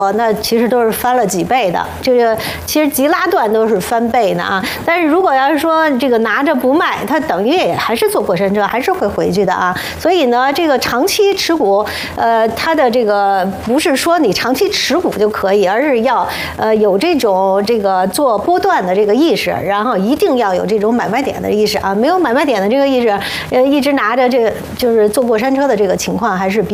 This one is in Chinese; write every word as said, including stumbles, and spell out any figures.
那其实都是翻了几倍的，这个其实急拉段都是翻倍的啊。但是如果要是说这个拿着不卖，它等于也还是坐过山车，还是会回去的啊。所以呢，这个长期持股，呃，它的这个不是说你长期持股就可以，而是要呃有这种这个做波段的这个意识，然后一定要有这种买卖点的意识啊。没有买卖点的这个意识，呃，一直拿着这个就是坐过山车的这个情况还是比。